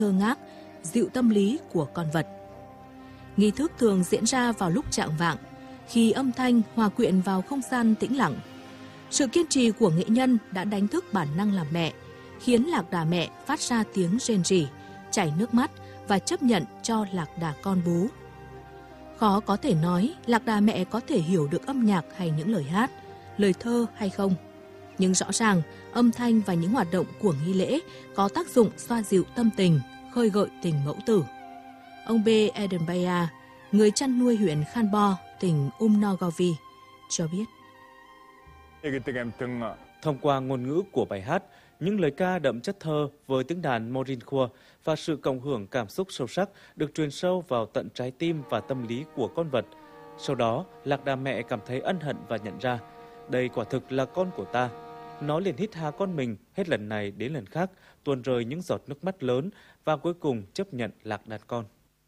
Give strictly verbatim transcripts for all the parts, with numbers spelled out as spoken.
ngơ ngác, dịu tâm lý của con vật. Nghi thức thường diễn ra vào lúc chạng vạng, khi âm thanh hòa quyện vào không gian tĩnh lặng. Sự kiên trì của nghệ nhân đã đánh thức bản năng làm mẹ, khiến lạc đà mẹ phát ra tiếng rên rỉ, chảy nước mắt và chấp nhận cho lạc đà con bú. Khó có thể nói lạc đà mẹ có thể hiểu được âm nhạc hay những lời hát, lời thơ hay không. Nhưng rõ ràng, âm thanh và những hoạt động của nghi lễ có tác dụng xoa dịu tâm tình, khơi gợi tình mẫu tử. Ông B. Edenbaya, người chăn nuôi huyện Khan Bo, tỉnh Umnogovi, cho biết. Thông qua ngôn ngữ của bài hát, những lời ca đậm chất thơ với tiếng đàn Morinkhua và sự cộng hưởng cảm xúc sâu sắc được truyền sâu vào tận trái tim và tâm lý của con vật. Sau đó, lạc đà mẹ cảm thấy ân hận và nhận ra, đây quả thực là con của ta. Nó liền hít hà con mình hết lần này đến lần khác, tuôn rơi những giọt nước mắt lớn và cuối cùng chấp nhận lạc đàn con.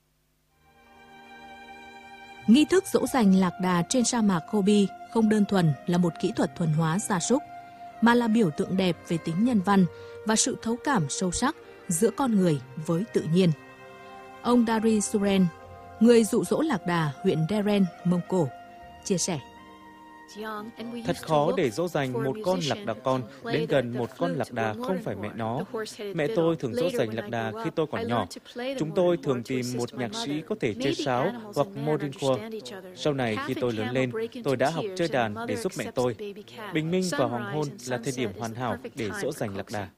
Nghi thức dỗ dành lạc đà trên sa mạc Gobi không đơn thuần là một kỹ thuật thuần hóa gia súc, mà là biểu tượng đẹp về tính nhân văn và sự thấu cảm sâu sắc giữa con người với tự nhiên. Ông Dari Suren, người dụ dỗ lạc đà huyện Deren, Mông Cổ, chia sẻ. Thật khó để dỗ dành một con lạc đà con đến gần một con lạc đà không phải mẹ nó. Mẹ tôi thường dỗ dành lạc đà khi tôi còn nhỏ. Chúng tôi thường tìm một nhạc sĩ có thể chơi sáo hoặc morinkhua. Sau này khi tôi lớn lên, tôi đã học chơi đàn để giúp mẹ tôi. Bình minh và hoàng hôn là thời điểm hoàn hảo để dỗ dành lạc đà.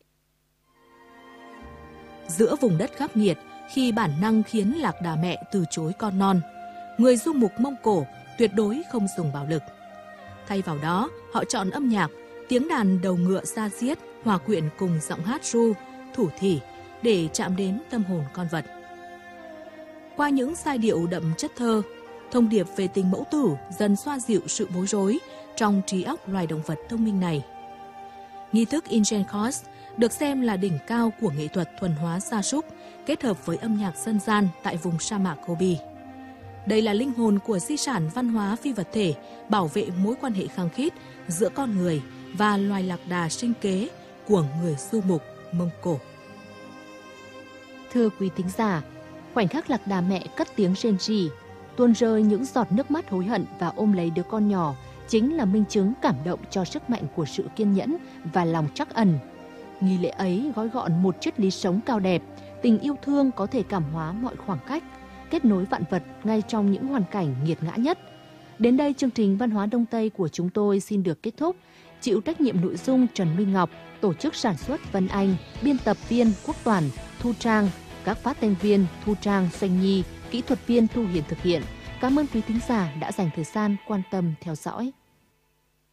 Giữa vùng đất khắc nghiệt, khi bản năng khiến lạc đà mẹ từ chối con non, người du mục Mông Cổ tuyệt đối không dùng bạo lực. Thay vào đó, họ chọn âm nhạc, tiếng đàn đầu ngựa da diết hòa quyện cùng giọng hát ru, thủ thỉ để chạm đến tâm hồn con vật. Qua những giai điệu đậm chất thơ, thông điệp về tình mẫu tử dần xoa dịu sự bối rối trong trí óc loài động vật thông minh này. Nghi thức Inchenkos được xem là đỉnh cao của nghệ thuật thuần hóa gia súc kết hợp với âm nhạc dân gian tại vùng sa mạc Gobi. Đây là linh hồn của di sản văn hóa phi vật thể bảo vệ mối quan hệ khăng khít giữa con người và loài lạc đà sinh kế của người du mục Mông Cổ. Thưa quý thính giả, khoảnh khắc lạc đà mẹ cất tiếng rên rỉ, tuôn rơi những giọt nước mắt hối hận và ôm lấy đứa con nhỏ chính là minh chứng cảm động cho sức mạnh của sự kiên nhẫn và lòng trắc ẩn. Nghi lễ ấy gói gọn một triết lý sống cao đẹp, tình yêu thương có thể cảm hóa mọi khoảng cách, kết nối vạn vật ngay trong những hoàn cảnh nghiệt ngã nhất. Đến đây chương trình Văn hóa Đông Tây của chúng tôi xin được kết thúc. Chịu trách nhiệm nội dung Trần Minh Ngọc, tổ chức sản xuất Vân Anh, biên tập viên Quốc Toàn, Thu Trang, các phát thanh viên Thu Trang, Xanh Nhi, kỹ thuật viên Thu Hiền thực hiện. Cảm ơn quý thính giả đã dành thời gian quan tâm theo dõi.